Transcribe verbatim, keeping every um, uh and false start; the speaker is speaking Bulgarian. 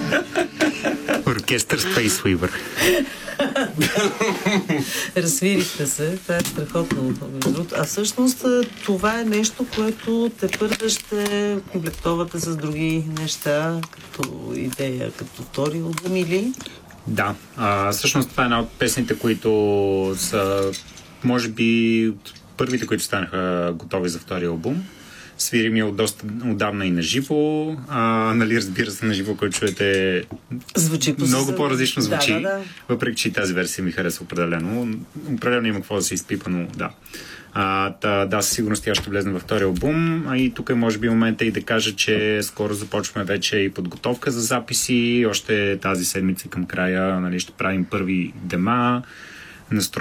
Оркестър Space Weaver. Разсвирихте се. Това е страхотно. А всъщност това е нещо, което те първа ще комплектовате с други неща, като идея, като втори албум или? Да. А, всъщност това е една от песните, които са, може би, първите, които станаха готови за втори албум. Свирим я от доста отдавна и на живо. А, нали, разбира се, на живо, който чуете, звучи много по-различно звучи. Да, да, да. Въпреки че тази версия ми харесва определено. Определено има какво да се изпипа, но да. А, та, да, със сигурност тя ще влезне във втори албум. А и тук е може би момента и да кажа, че скоро започваме вече и подготовка за записи. Още тази седмица към края, нали, ще правим първи дема.